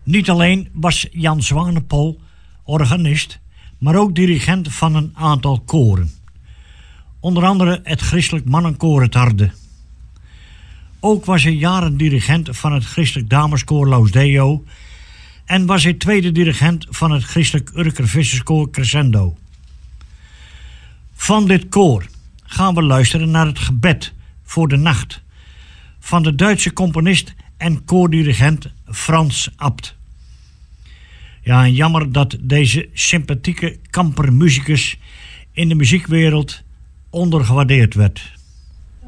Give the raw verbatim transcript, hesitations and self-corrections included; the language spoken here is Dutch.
Niet alleen was Jan Zwanepoel organist, maar ook dirigent van een aantal koren. Onder andere het Christelijk Mannenkoor Het Harde. Ook was hij jaren dirigent van het Christelijk Dameskoor Laus Deo en was hij tweede dirigent van het Christelijk Urker Visserskoor Crescendo. Van dit koor gaan we luisteren naar het gebed voor de nacht van de Duitse componist en koordirigent Frans Abt. Ja, en jammer dat deze sympathieke kampermuzikus in de muziekwereld ondergewaardeerd werd.